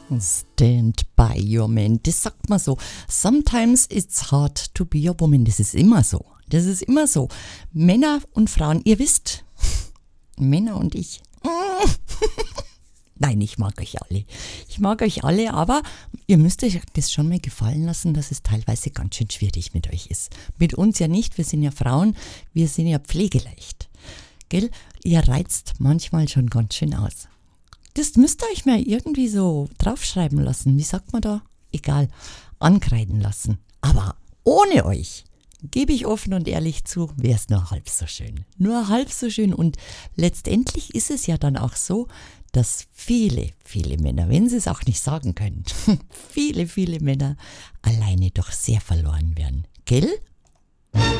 Stand by your man. Das sagt man so. Sometimes it's hard to be a woman. Das ist immer so. Das ist immer so. Männer und Frauen, ihr wisst, Männer und ich. Nein, ich mag euch alle. Ich mag euch alle, aber ihr müsst euch das schon mal gefallen lassen, dass es teilweise ganz schön schwierig mit euch ist. Mit uns ja nicht, wir sind ja Frauen, wir sind ja pflegeleicht. Gell? Ihr reizt manchmal schon ganz schön aus. Das müsst ihr euch mal irgendwie so draufschreiben lassen. Wie sagt man da? Egal. Ankreiden lassen. Aber ohne euch, gebe ich offen und ehrlich zu, wäre es nur halb so schön. Nur halb so schön. Und letztendlich ist es ja dann auch so, dass viele, viele Männer, wenn sie es auch nicht sagen können, viele, viele Männer alleine doch sehr verloren werden. Gell?